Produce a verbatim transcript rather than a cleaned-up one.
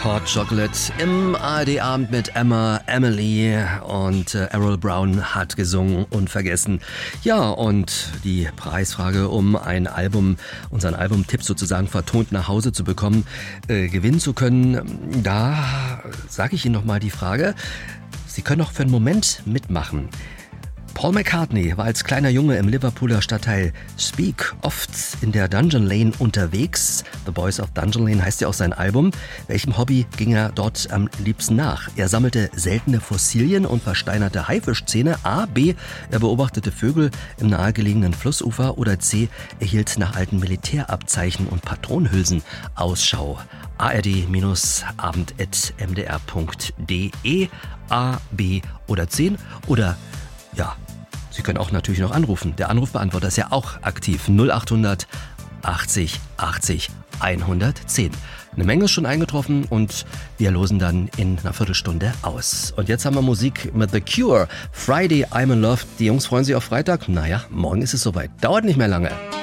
Hot Chocolate im A R D-Abend mit Emma, Emily und äh, Errol Brown hat gesungen Unvergessen. Ja, und die Preisfrage, um ein Album, unseren Albumtipp sozusagen vertont nach Hause zu bekommen, äh, gewinnen zu können, da sage ich Ihnen nochmal die Frage, Sie können auch für einen Moment mitmachen. Paul McCartney war als kleiner Junge im Liverpooler Stadtteil Speak oft in der Dungeon Lane unterwegs. The Boys of Dungeon Lane heißt ja auch sein Album. Welchem Hobby ging er dort am liebsten nach? Er sammelte seltene Fossilien und versteinerte Haifischzähne. A. B. Er beobachtete Vögel im nahegelegenen Flussufer. Oder C. Er hielt nach alten Militärabzeichen und Patronenhülsen Ausschau. A R D Abend at m d r punkt d e. A, B oder C. Oder ja, Sie können auch natürlich noch anrufen. Der Anrufbeantworter ist ja auch aktiv. null acht hundert achtzig achtzig hundertzehn. Eine Menge ist schon eingetroffen und wir losen dann in einer Viertelstunde aus. Und jetzt haben wir Musik mit The Cure. Friday, I'm in Love. Die Jungs freuen sich auf Freitag. Naja, morgen ist es soweit. Dauert nicht mehr lange.